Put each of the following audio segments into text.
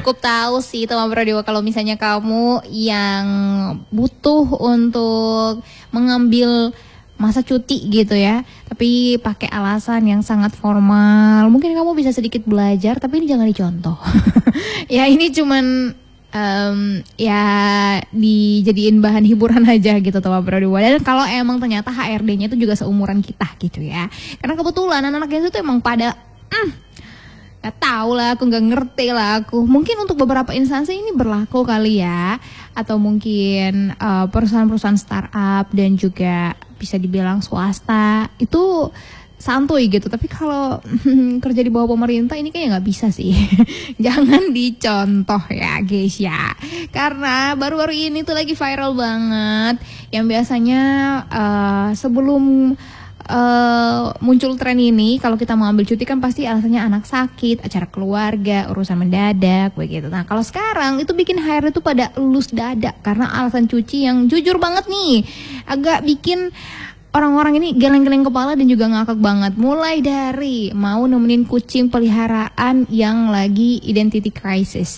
cukup tahu sih teman Pradewa kalau misalnya kamu yang butuh untuk mengambil masa cuti gitu ya, tapi pakai alasan yang sangat formal. Mungkin kamu bisa sedikit belajar, tapi ini jangan dicontoh. Ya ini cuman ya dijadiin bahan hiburan aja gitu teman Pradewa. Dan kalau emang ternyata HRD-nya itu juga seumuran kita gitu ya, karena kebetulan anak-anak itu tuh emang pada gak tahu lah, aku gak ngerti lah aku. Mungkin untuk beberapa instansi ini berlaku kali ya, atau mungkin perusahaan-perusahaan startup dan juga bisa dibilang swasta itu santuy gitu. Tapi kalau kerja di bawah pemerintah ini kayaknya nggak bisa sih. Jangan dicontoh ya guys ya. Karena baru-baru ini tuh lagi viral banget. Yang biasanya sebelum muncul tren ini, kalau kita mau ambil cuti kan pasti alasannya anak sakit, acara keluarga, urusan mendadak begitu. Nah kalau sekarang itu bikin HRD itu pada elus dada karena alasan cuci yang jujur banget nih, agak bikin orang-orang ini geleng-geleng kepala dan juga ngakak banget. Mulai dari mau nemenin kucing peliharaan yang lagi identity crisis.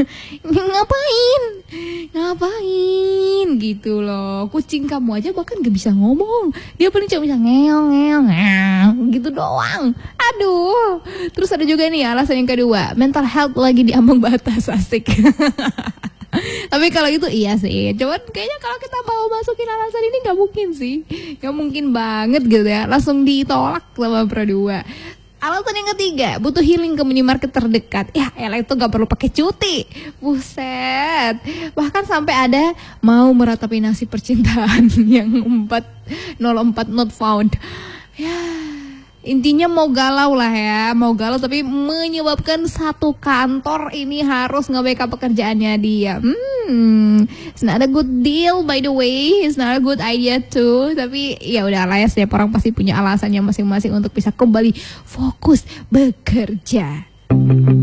Ngapain gitu loh. Kucing kamu aja bahkan gak bisa ngomong, dia paling cuma bisa ngeong gitu doang. Aduh. Terus ada juga nih alasan yang kedua, mental health lagi di ambang batas, asik. Tapi kalau itu iya sih, cuman kayaknya kalau kita mau masukin alasan ini gak mungkin sih, gak mungkin banget gitu ya, langsung ditolak sama Pro2. Alasan yang ketiga, butuh healing ke minimarket terdekat. Ya elah itu gak perlu pakai cuti, buset. Bahkan sampai ada mau meratapi nasib percintaan yang 04 not found. Ya intinya mau galau lah ya, mau galau tapi menyebabkan satu kantor ini harus nge-backup pekerjaannya dia. It's not a good deal by the way, it's not a good idea too. Tapi ya udah lah ya, setiap orang pasti punya alasannya masing-masing untuk bisa kembali fokus bekerja.